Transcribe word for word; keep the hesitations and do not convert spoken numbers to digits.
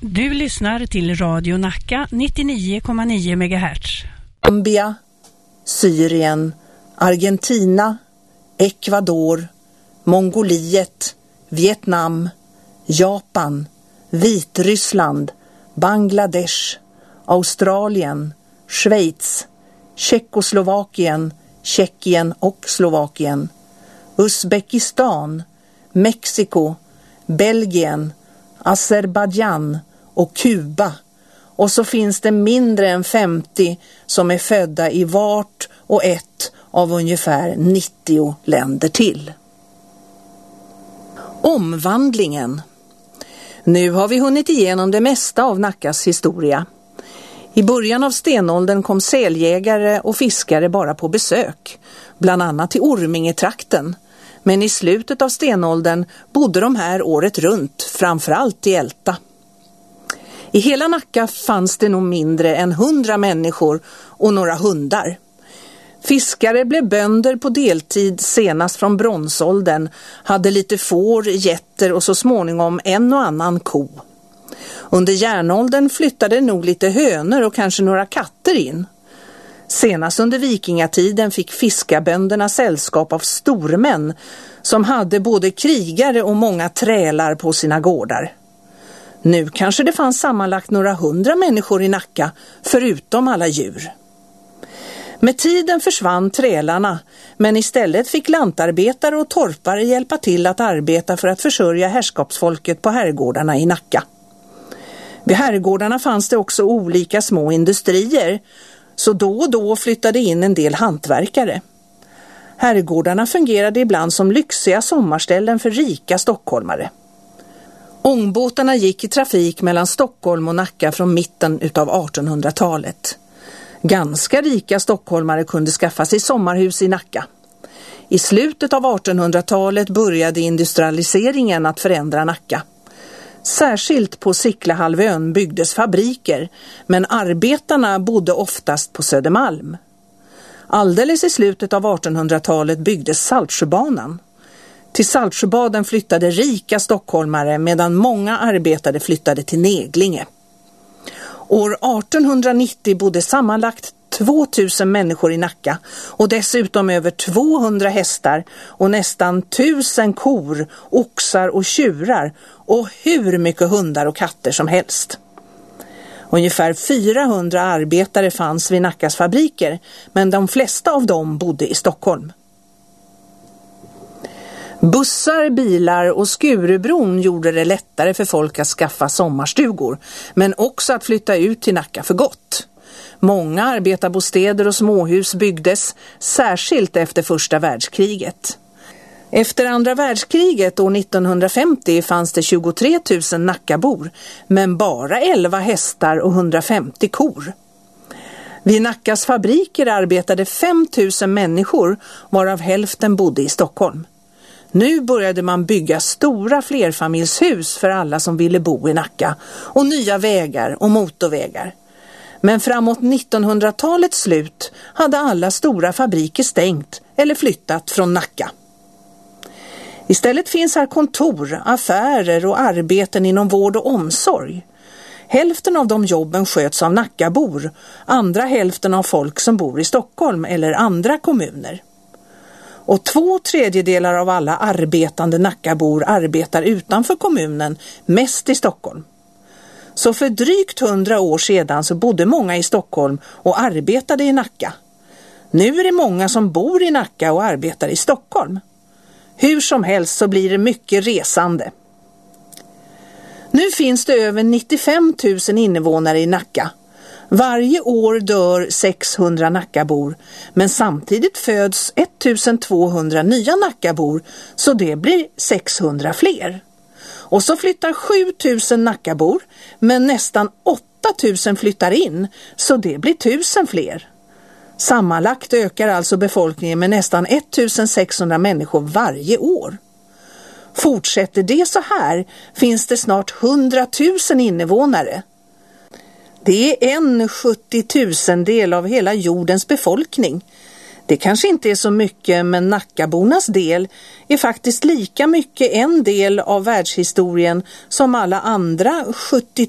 Du lyssnar till Radio Nacka nittionio komma nio megahertz. Zambia, Syrien, Argentina, Ecuador, Mongoliet, Vietnam, Japan, Vitryssland, Bangladesh, Australien, Schweiz, Tjeckoslovakien, Tjeckien och Slovakien, Uzbekistan, Mexiko, Belgien, Azerbaijan och Kuba. Och så finns det mindre än femtio som är födda i vart och ett av ungefär nittio länder till. Omvandlingen. Nu har vi hunnit igenom det mesta av Nackas historia. I början av stenåldern kom säljägare och fiskare bara på besök, bland annat till Ormingetrakten. Men i slutet av stenåldern bodde de här året runt, framförallt i Älta. I hela Nacka fanns det nog mindre än hundra människor och några hundar. Fiskare blev bönder på deltid senast från bronsåldern, hade lite får, getter och så småningom en och annan ko. Under järnåldern flyttade nog lite hönor och kanske några katter in. Senast under vikingatiden fick fiskarbönderna sällskap av stormän som hade både krigare och många trälar på sina gårdar. Nu kanske det fanns sammanlagt några hundra människor i Nacka, förutom alla djur. Med tiden försvann trälarna, men istället fick lantarbetare och torpare hjälpa till att arbeta för att försörja herrskapsfolket på herrgårdarna i Nacka. Vid herrgårdarna fanns det också olika små industrier, så då och då flyttade in en del hantverkare. Herrgårdarna fungerade ibland som lyxiga sommarställen för rika stockholmare. Ångbåtarna gick i trafik mellan Stockholm och Nacka från mitten utav artonhundratalet. Ganska rika stockholmare kunde skaffa sig sommarhus i Nacka. I slutet av artonhundratalet började industrialiseringen att förändra Nacka. Särskilt på Sicklehalvön byggdes fabriker, men arbetarna bodde oftast på Södermalm. Alldeles i slutet av artonhundratalet byggdes Saltsjöbanan. Till Saltsjöbaden flyttade rika stockholmare medan många arbetare flyttade till Neglinge. År artonhundranittio bodde sammanlagt tvåtusen människor i Nacka och dessutom över tvåhundra hästar och nästan tusen kor, oxar och tjurar och hur mycket hundar och katter som helst. Ungefär fyrahundra arbetare fanns vid Nackas fabriker, men de flesta av dem bodde i Stockholm. Bussar, bilar och Skurubron gjorde det lättare för folk att skaffa sommarstugor, men också att flytta ut till Nacka för gott. Många arbetarbostäder och småhus byggdes, särskilt efter första världskriget. Efter andra världskriget år nittonhundrafemtio fanns det tjugotre tusen Nackabor, men bara elva hästar och hundrafemtio kor. Vid Nackas fabriker arbetade fem tusen människor, varav hälften bodde i Stockholm. Nu började man bygga stora flerfamiljshus för alla som ville bo i Nacka och nya vägar och motorvägar. Men framåt nittonhundratalets slut hade alla stora fabriker stängt eller flyttat från Nacka. Istället finns här kontor, affärer och arbeten inom vård och omsorg. Hälften av de jobben sköts av Nackabor, andra hälften av folk som bor i Stockholm eller andra kommuner. Och två tredjedelar av alla arbetande Nackabor arbetar utanför kommunen, mest i Stockholm. Så för drygt hundra år sedan så bodde många i Stockholm och arbetade i Nacka. Nu är det många som bor i Nacka och arbetar i Stockholm. Hur som helst så blir det mycket resande. Nu finns det över nittiofem tusen invånare i Nacka. Varje år dör sexhundra Nackabor, men samtidigt föds ettusentvåhundra nya Nackabor, så det blir sexhundra fler. Och så flyttar sju tusen Nackabor, men nästan åtta tusen flyttar in, så det blir tusen fler. Sammanlagt ökar alltså befolkningen med nästan ettusensexhundra människor varje år. Fortsätter det så här finns det snart hundratusen invånare. Det är en sjuttiotusendel av hela jordens befolkning. Det kanske inte är så mycket, men Nackabornas del är faktiskt lika mycket en del av världshistorien som alla andra sjuttio